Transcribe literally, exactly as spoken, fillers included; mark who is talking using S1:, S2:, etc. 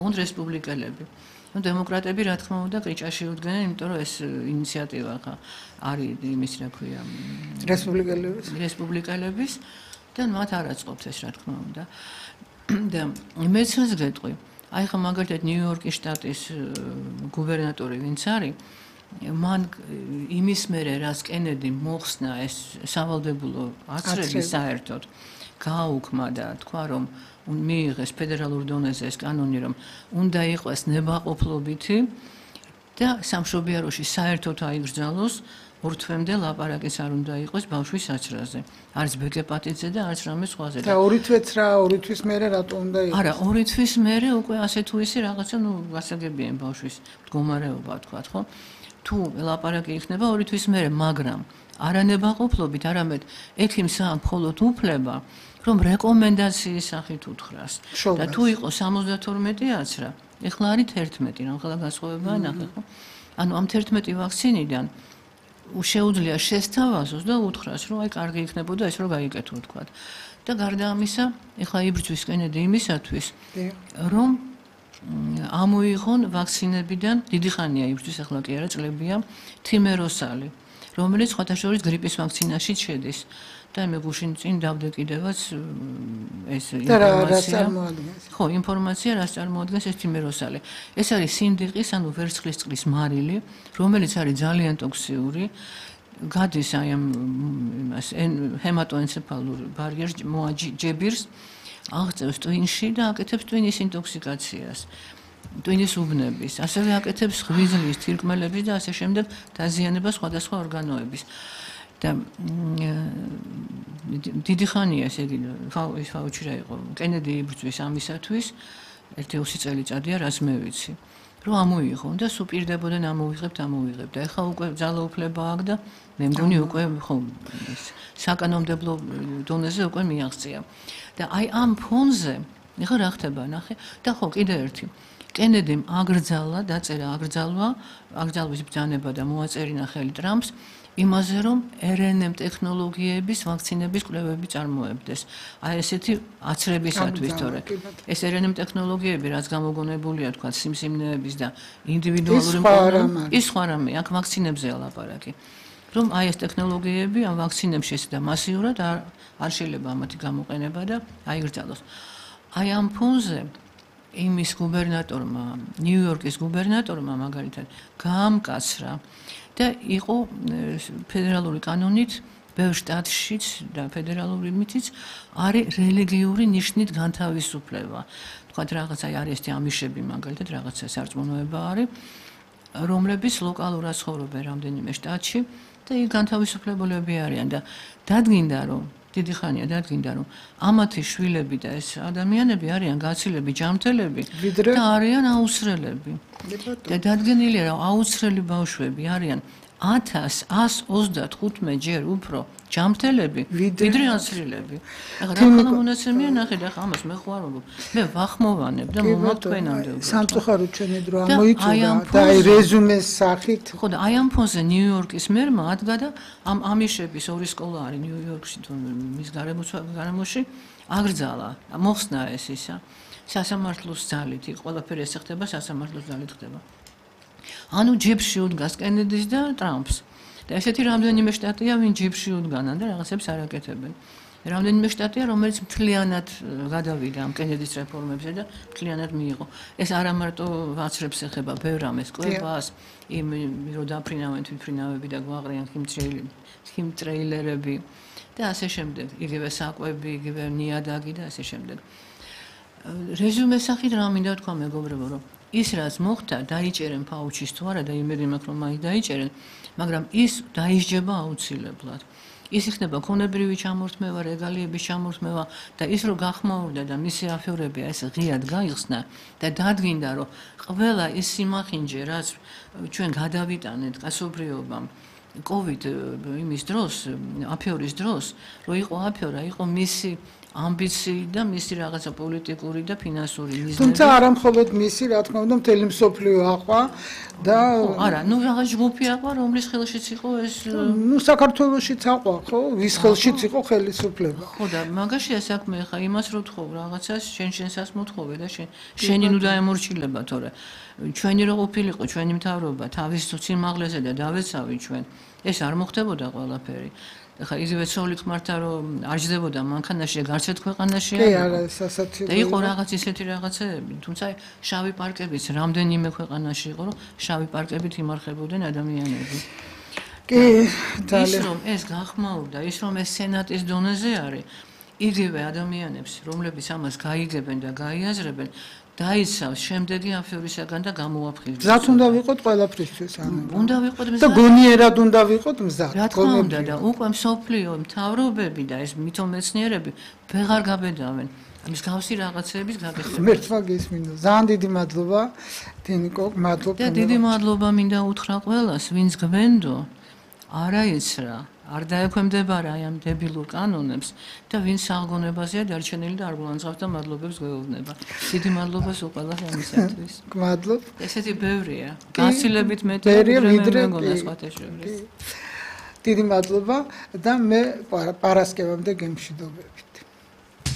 S1: უნდა რესპუბლიკელები. Ну демократები რა თქმა უნდა კრიჭაში უდგნენ, იმიტომ რომ ეს ინიციატივა ხა არის იმის რა ქვია
S2: რესპუბლიკელების
S1: რესპუბლიკელების და მათ არ აწყობთ ეს რა თქმა უნდა. და მეც ის გეტყვი. აი ხა მაგალითად ნიუ-იორკის შტატის გუბერნატორი ვინც არის მან იმის მერე რაც კენედი მოხსნა ეს სავალდებულო აცრები საერთოდ გააუქმა და თქვა რომ მიიღეს ფედერალურ დონეზე ეს კანონი რომ უნდა იყოს ნებაყოფლობითი და სამშობიაროში საერთოდ აიგრძალოს ორ თვემდე ლაპარაკიც არ უნდა იყოს ბავშვის საჭრაზე არც ბეკეპატიტზე და არც რამე სხვაზე
S2: და ორი თვეც რა ორი თვის მერე რატო უნდა იყოს
S1: არა ორი თვის მერე უკვე ასე თუ ისე რაღაცა ნუ გასაგებია ბავშვის მდგომარეობა თქვა ხო თუ ლაპარაკი იქნება ორი თვის მერე მაგრამ არანებაყოფლობით არამედ ექიმს აქვს მხოლოდ უფლება რომ რეკომენდაციის სახით უთხრას და თუ იყოს სამოცდათორმეტი აცრა ეხლა არის თერთმეტი რა ხელა განსხვავებაა ნახე ხო ანუ ამ თერთმეტი ვაქცინიდან შეუძლია შესთავაზოს და უთხრას რომ აი კარგი იქნებოდა ეს რომ გაიკეთო თქვა და გარდა ამისა ეხლა იბრძვის კენედი იმისათვის რომ ამოიღონ ვაქცინებიდან დიდი ხანია იბრძვის ეხლა კი არა წლებია თიმეროსალი რომელიც სხვათა შორის გრიპის ვაქცინაში შედის და მე გუშინ წინ დავდე კიდევაც ეს ინფორმაცია ხო ინფორმაცია რას წარმოადგენს ეს თიმეროსალი ეს არის სინდიყის ანუ ვერცხლისწყლის მარილი რომელიც არის ძალიან ტოქსიური გადის აი ამ იმას ჰემატოენცეფალურ ბარიერს მოაჯებირს აღწევს ტვინში და აკეთებს ტვინის ინტოქსიკაციას ტვინის უბნების ასევე აკეთებს ღვიძლის თირკმელების და ასე შემდეგ დაზიანებას სხვადასხვა ორგანოების და დიდი ხანია ესე იგი ის ფაუჩი რა იყო კენედი იბრძვის ამისათვის ერთი ოცი წელიწადია რაც მე ვიცი რომ ამოიღონ და სუპირდებოდან ამოვიღებთ ამოვიღებთ და ეხლა უკვე ძალაუფლება აქვს და მე მგონი უკვე ხო საკანონმდებლო დონეზე უკვე მიაღწია და აი ამ ფონზე ეხლა რა ხდება ნახე და ხო კიდე ერთი კენედიმ აგრძალა დაწერა აგრძალვა აგრძალვის ბრძანება და მოაწერინა ხელი ტრამპს იმაზე რომ R N A ტექნოლოგიების ვაქცინების კვლევები წარმოებდეს. აი ესეთი აცრებისათვის თორე ეს R N A ტექნოლოგიები რაც გამოგონებულია თქვა სიმსივნეების და ინდივიდუალური პროგრამა ის სხვა რამე აქ ვაქცინებზე ლაპარაკი. რომ აი ეს ტექნოლოგიები ამ ვაქცინებში და მასიურად არ არ შეიძლება ამათი გამოყენება და აიგრძალოს. აი ამ ფონზე იმის გუბერნატორმა ნიუ-იორკის გუბერნატორმა მაგალითად გაამკაცრა და იყო ფედერალური კანონით ბევრ შტატშიც და ფედერალური მითიც არის რელიგიური ნიშნით განთავისუფლება. თქვათ რაღაცა არის ეს ამიშები მაგალითად რაღაცა სარწმუნოება არის რომლებიც ლოკალურად ცხოვრობენ რამდენიმე შტატში და იქ განთავისუფლებულები არიან და დადგინდა რომ დიდი ხანია დადგინდა რომ ამათი შვილები და ეს ადამიანები არიან გაცილები ჯამთელები და არიან აუსრელები და დადგენილია რომ აუსრელი ბავშვები არიან ათას ათს ოცდათხუთმეტ ჯერ უფრო ჯამთელები ვიდრე ასრელები. ახლა რა ხალხო მონაცემია ნახე და ახლა ამას მე ხვარობ. მე ვახმოვანებ და მომაკვენამდე.
S2: სამწუხაროდ ჩვენი დრო ამოიწურა და აი რეზუმეს სახით.
S1: ხო და აი ამ ფონზე ნიუ-იორკის მერმა ადგა და ამ ამიშების ორი სკოლა არის ნიუ-იორკში თუ მის გარემოში აგრძალა. მოხსნა ეს ისა სასამართლოს ძალით. ყველაფერი ეს ხდება სასამართლოს ძალით ხდება. ანუ ჯიბში უდგას კენედის და ტრამპს. და ესეთი რამდენიმე შტატია, ვინ ჯიბში უდგანან და რაღაცებს არ აკეთებენ. რამდენიმე შტატია, რომელიც მთლიანად გადავიდა ამ კენედის რეფორმებზე და მთლიანად მიიღო. ეს არა მარტო ვაცრებს ეხება ბევრ რამეს, კვებას, იმ რომ დაფრინავენ თვითფრინავები და გვაყრიან ხიმტრეილერები და ასე შემდეგ. იგივე საკვები, იგივე ნიადაგი და ასე შემდეგ. რეზუმეს სახით რა მინდა თქვა მეგობრებო, რომ ის რაც მოხდა, დაიჭერენ ფაუჩის თუ არა და იმედი მაქვს რომ მაინც დაიჭერენ, მაგრამ ის დაისჯება აუცილებლად. ის იქნება ქონებრივი ჩამორთმევა, რეგალიების ჩამორთმევა და ის რომ გახმაურდა და მისი აფევრები ეს ღიად გაიხსნა და დადგინდა რომ ყველა ის სიმახინჯე რაც ჩვენ გადავიტანეთ კაცობრიობამ COVID იმის დროს, აფეორის დროს, რომ იყო აფეორა, იყო მისი ამბიციი და მისი რაღაცა პოლიტიკური და ფინანსური მიზნები.
S2: თუმცა არა მხოლოდ მისი, რა თქმა უნდა, მთელი მსოფლიო აყვა და
S1: არა, ნუ რაღაც ჯგუფი აყვა, რომლის ხელშიც იყო ეს
S2: ნუ საქართველოშიც აყვა, ხო? ვის ხელშიც იყო ხელისუფლება.
S1: ხო და მაგაშია საქმე, ხა იმას რო თხოვ რაღაცას, შენ შენსაც მოთხოვე და შენ შენი ნუ დაემორჩილება, თორე ჩვენი რო ყოფილიყო, ჩვენი მთავრობა თავის სიმაღლეზე და დავეცავი ჩვენ. ეს არ მოხდებოდა ყველაფერი. ხა იზივე ცოლი ხმართა რომ არ ჯდებოდა მანქანაში გარცეთ ქვეყანაში
S2: კი არა სასაცილო
S1: და იყო რაღაც ისეთი რაღაცეები თუმცა შავი პარკებიც რამდენიმე ქვეყანაში იყო რომ შავი პარკებით იმარხებოდნენ ადამიანები
S2: კი
S1: ის რომ ეს გახმაურდა ის რომ ეს სენატის დონეზე არის იგივე ადამიანებს რომლებიც ამას გაიგებენ და გაიაზრებენ დაიცავს შემდეგი აფიორისაგან და გამოაფხიზებს.
S2: მზად უნდა ვიყოთ ყველაფრისთვის ანუ.
S1: უნდა ვიყოთ მზად.
S2: და გონიერად უნდა ვიყოთ მზად.
S1: რა თქმა უნდა და უკვე მსოფლიო მთავრობები და ეს მითომეცნიერები ვეღარ გაბედავენ. ამის გავსი რაღაცეების გაგეხსნა.
S2: მერტვა გესმინდა. ძალიან დიდი მადლობა. დენიკო, მადლობა.
S1: და დიდი მადლობა მინდა უთხრა ყველას, ვინც გვენდო. არა იცრა. არ დაექვემდებარა აი ამ დებილურ კანონებს და ვინც საღონებაზეა დარჩენილი და არ გულანძღავს და მადლობებს გვეუბნება. დიდი მადლობა სულ ყველას ამისათვის.
S2: მადლობ.
S1: ესეთი ბევრია. გასილებით მეტი
S2: ვიდრე
S1: მეგონა სხვათა შორის.
S2: დიდი მადლობა და მე პარასკევამდე გემშვიდობებით.